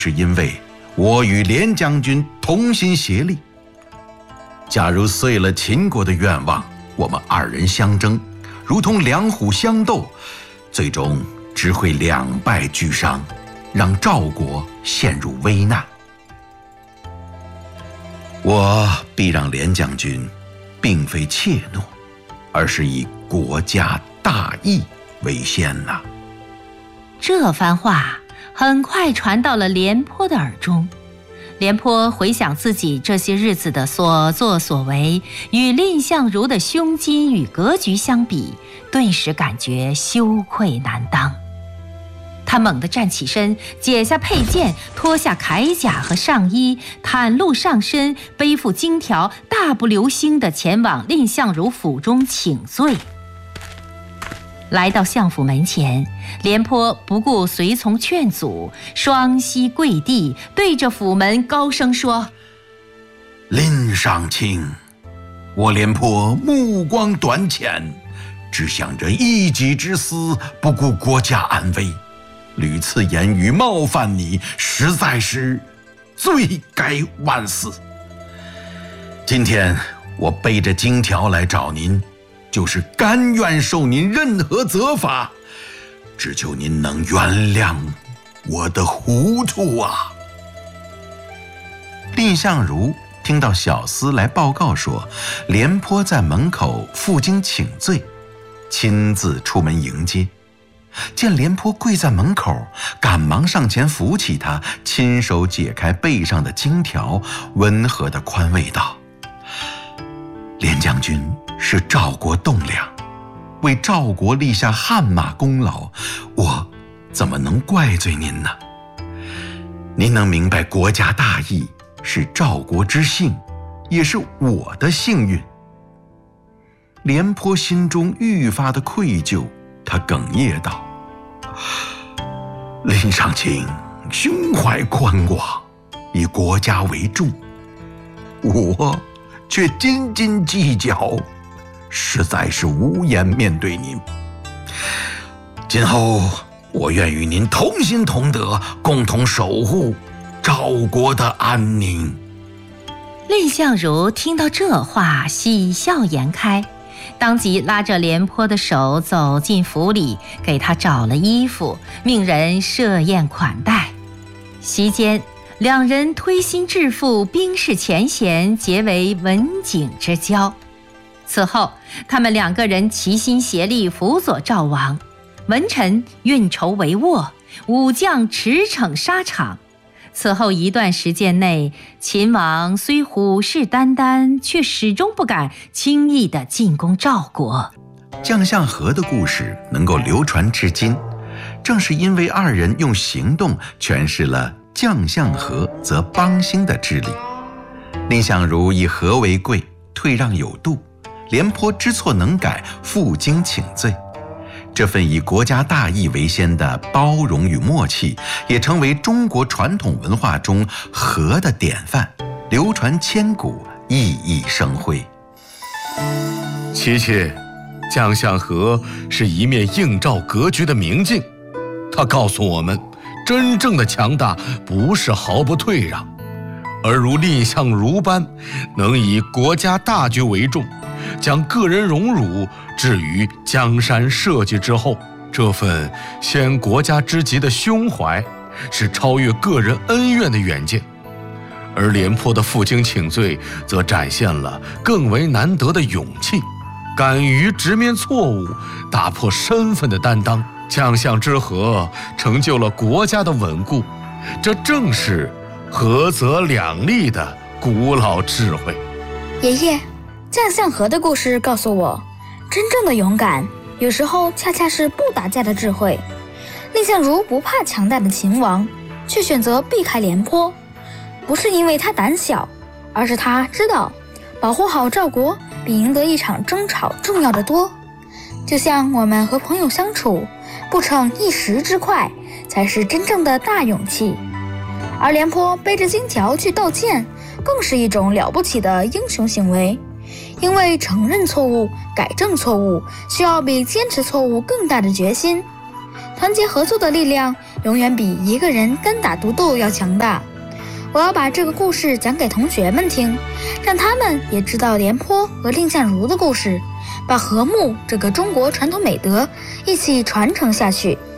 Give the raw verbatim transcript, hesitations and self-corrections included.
是因为我与连将军同心协力。假如遂了秦国的愿望，我们二人相争，如同两虎相斗，最终只会两败俱伤，让赵国陷入危难。我必让连将军并非怯懦，而是以国家大义为先呐、啊。 这番话很快传到了廉颇的耳中。廉颇回想自己这些日子的所作所为，与蔺相如的胸襟与格局相比，顿时感觉羞愧难当。他猛地站起身，解下佩剑，脱下铠甲和上衣，袒露上身，背负荆条，大步流星地前往蔺相如府中请罪。来到相府门前，廉颇不顾随从劝阻，双膝跪地，对着府门高声说： 蔺上卿，我廉颇目光短浅，只想着一己之私，不顾国家安危，屡次言语冒犯你，实在是罪该万死。今天我背着荆条来找您，就是甘愿受您任何责罚，只求您能原谅我的糊涂啊！蔺相如听到小厮来报告说廉颇在门口负荆请罪，亲自出门迎接。见廉颇跪在门口，赶忙上前扶起他，亲手解开背上的荆条，温和地宽慰道：连将军是赵国栋梁，为赵国立下汗马功劳，我怎么能怪罪您呢？您能明白国家大义是赵国之幸，也是我的幸运。廉颇心中愈发的愧疚，他哽咽道：蔺上卿胸怀宽广，以国家为重，我却斤斤计较，实在是无颜面对您。今后我愿与您同心同德，共同守护赵国的安宁。 蔺相如听到这话，喜笑颜开，当即拉着廉颇的手走进府里，给他找了衣服，命人设宴款待。席间，两人推心置腹，冰释前嫌，结为文景之交。此后，他们两个人齐心协力辅佐赵王，文臣运筹帷幄，武将驰骋沙场。此后一段时间内，秦王虽虎视眈眈，却始终不敢轻易地进攻赵国。 将相和的故事能够流传至今，正是因为二人用行动诠释了将相和则邦兴的治理。蔺相如以和为贵，退让有度；廉颇知错能改，负荆请罪。这份以国家大义为先的包容与默契，也成为中国传统文化中和的典范，流传千古，熠熠生辉。 琪琪，将相和是一面映照格局的明镜，他告诉我们，真正的强大不是毫不退让，而如蔺相如般，能以国家大局为重，将个人荣辱置于江山社稷之后，这份先国家之急的胸怀，是超越个人恩怨的远见。而廉颇的负荆请罪，则展现了更为难得的勇气，敢于直面错误，打破身份的担当。将相之和，成就了国家的稳固，这正是和则两利的古老智慧。 爷爷，将相和的故事告诉我，真正的勇敢有时候恰恰是不打架的智慧。蔺相如不怕强大的秦王，却选择避开廉颇，不是因为他胆小，而是他知道保护好赵国比赢得一场争吵重要得多。就像我们和朋友相处，不逞一时之快，才是真正的大勇气。而廉颇背着荆条去斗剑，更是一种了不起的英雄行为。因为承认错误、改正错误，需要比坚持错误更大的决心。团结合作的力量， 永远比一个人单打独斗要强大。我要把这个故事讲给同学们听，让他们也知道廉颇和蔺相如的故事，把和睦这个中国传统美德一起传承下去。